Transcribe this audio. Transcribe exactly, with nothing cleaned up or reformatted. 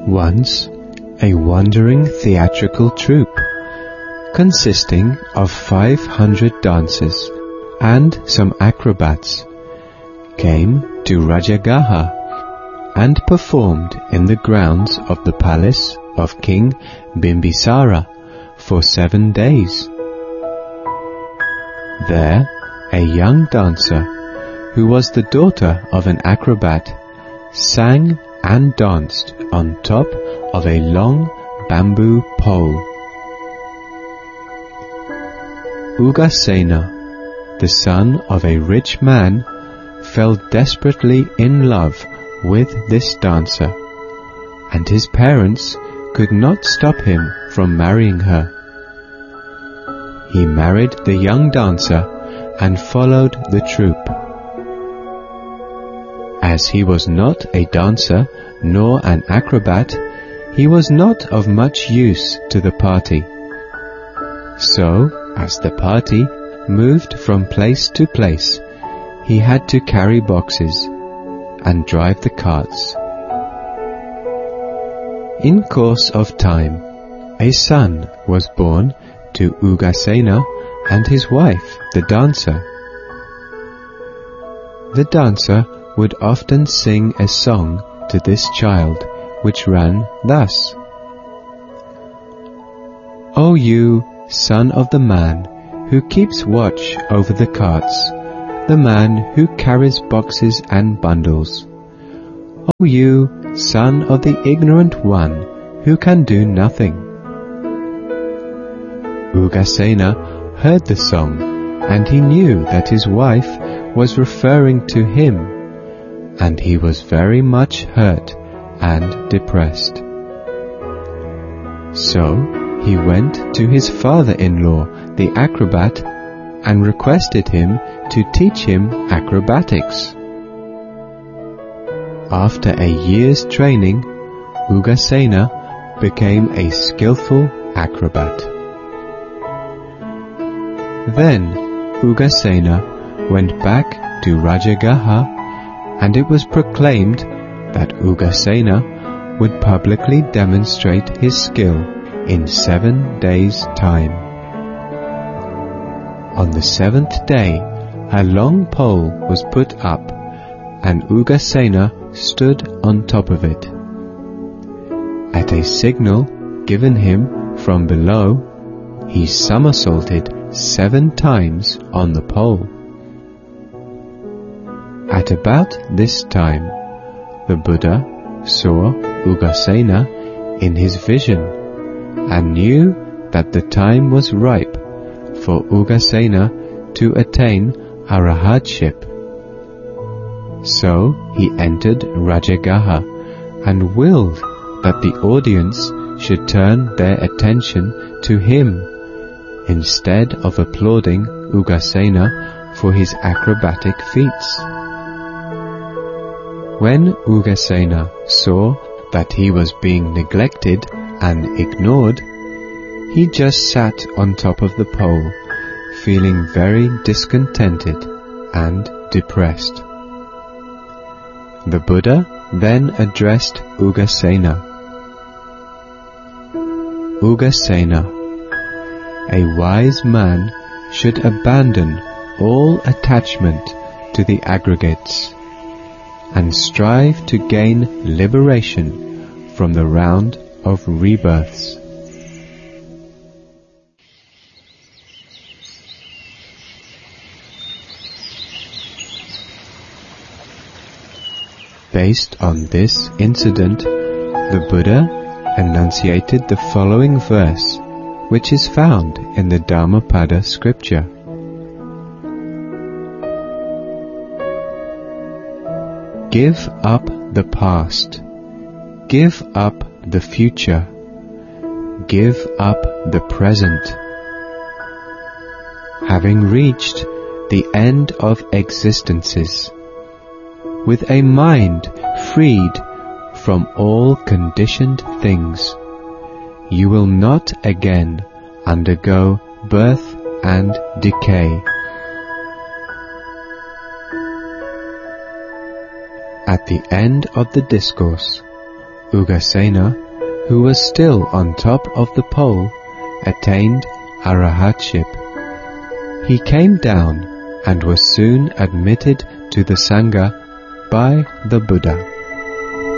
Once, a wandering theatrical troupe, consisting of five hundred dancers and some acrobats, came to Rajagaha and performed in the grounds of the palace of King Bimbisara for seven days. There, a young dancer, who was the daughter of an acrobat, sang and danced on top of a long bamboo pole. Ugasena, the son of a rich man, fell desperately in love with this dancer, and his parents could not stop him from marrying her. He married the young dancer and followed the troupe. As he was not a dancer nor an acrobat, he was not of much use to the party. So, as the party moved from place to place, he had to carry boxes and drive the carts. In course of time, a son was born to Ugasena and his wife, the dancer. The dancer would often sing a song to this child, which ran thus: "O you, son of the man who keeps watch over the carts, the man who carries boxes and bundles. O you, son of the ignorant one who can do nothing." Ugasena heard the song, and he knew that his wife was referring to him, and he was very much hurt and depressed. So he went to his father-in-law, the acrobat, and requested him to teach him acrobatics. After a year's training, Ugasena became a skillful acrobat. Then Ugasena went back to Rajagaha, and it was proclaimed that Ugasena would publicly demonstrate his skill in seven days' time. On the seventh day, a long pole was put up, and Ugasena stood on top of it. At a signal given him from below, he somersaulted seven times on the pole. At about this time, the Buddha saw Ugasena in his vision, and knew that the time was ripe for Ugasena to attain arahatship. So he entered Rajagaha and willed that the audience should turn their attention to him, instead of applauding Ugasena for his acrobatic feats. When Ugasena saw that he was being neglected and ignored, he just sat on top of the pole, feeling very discontented and depressed. The Buddha then addressed Ugasena. Ugasena, a wise man should abandon all attachment to the aggregates and strive to gain liberation from the round of rebirths. Based on this incident, the Buddha enunciated the following verse, which is found in the Dhammapada scripture. Give up the past, give up the future, give up the present. Having reached the end of existences, with a mind freed from all conditioned things, you will not again undergo birth and decay. At the end of the discourse, Ugasena, who was still on top of the pole, attained arahatship. He came down and was soon admitted to the Sangha by the Buddha.